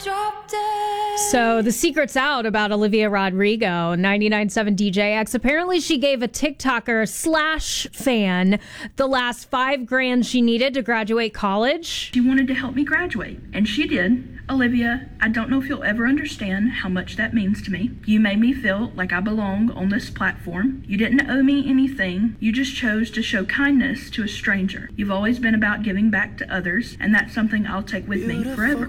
So the secret's out about Olivia Rodrigo, 99.7 DJX. Apparently she gave a TikToker / fan the last $5,000 she needed to graduate college. She wanted to help me graduate, and she did. Olivia, I don't know if you'll ever understand how much that means to me. You made me feel like I belong on this platform. You didn't owe me anything. You just chose to show kindness to a stranger. You've always been about giving back to others, and that's something I'll take with me forever.